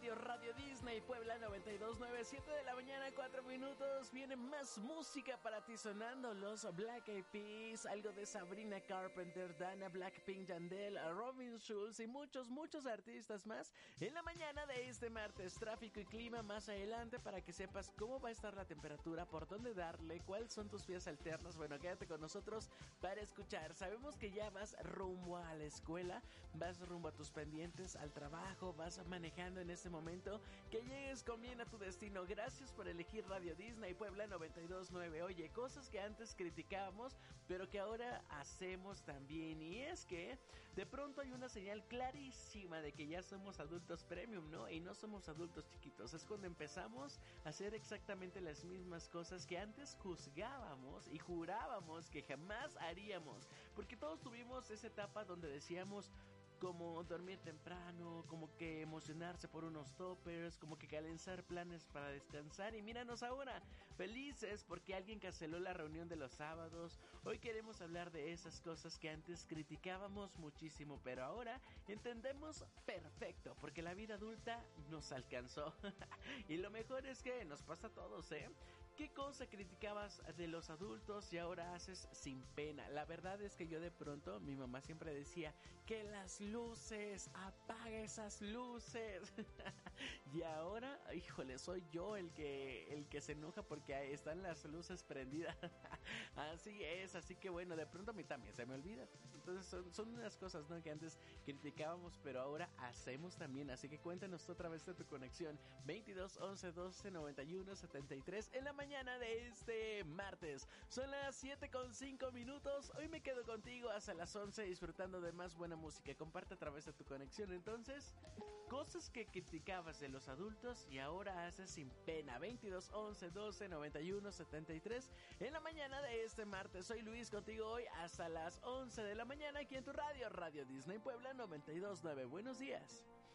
radio, Radio Disney Puebla 92.9, 7 de la mañana, 4 minutos. Viene más música para ti sonando. Los Black Eyed Peas, algo de Sabrina Carpenter, Dana, Blackpink, Yandel, Robin Schulz y muchos artistas más. En la mañana de este martes, tráfico y clima más adelante para que sepas cómo va a estar la temperatura, por dónde darle, cuáles son tus vías alternas. Bueno, quédate con nosotros para escuchar. Sabemos que ya vas rumbo a la escuela, vas rumbo a tus pendientes, al trabajo, vas manejando en este momento. Que llegues con bien a tu destino. Gracias por elegir Radio Disney Puebla 92.9. Oye, cosas que antes criticábamos, pero que ahora hacemos también. Y es que de pronto hay una señal clarísima de que ya somos adultos premium, ¿no? Y no somos adultos chiquitos. Es cuando empezamos a hacer exactamente las mismas cosas que antes juzgábamos y jurábamos que jamás haríamos. Porque todos tuvimos esa etapa donde decíamos, como dormir temprano, como que emocionarse por unos toppers, como que calentar planes para descansar. Y míranos ahora, felices porque alguien canceló la reunión de los sábados. Hoy queremos hablar de esas cosas que antes criticábamos muchísimo, pero ahora entendemos perfecto, porque la vida adulta nos alcanzó. Y lo mejor es que nos pasa a todos, ¿eh? ¿Qué cosa criticabas de los adultos y ahora haces sin pena? La verdad es que yo de pronto, mi mamá siempre decía que las luces, apaga esas luces. Y ahora, híjole, soy yo el que se enoja porque están las luces prendidas. Así es, así que bueno, de pronto a mí también se me olvida. Entonces son unas cosas, ¿no?, que antes criticábamos, pero ahora hacemos también. Así que cuéntanos otra vez de tu conexión. 22 11 12 91 73 en la mañana de este martes. Son las 7:05. Hoy me quedo contigo hasta las 11 disfrutando de más buena música. Comparte a través de tu conexión. Entonces, cosas que criticabas de los adultos y ahora haces sin pena. 22 11 12 91 73 en la mañana de este martes. Soy Luis, contigo hoy hasta las 11 de la mañana aquí en tu radio, Radio Disney Puebla 92.9. Buenos días.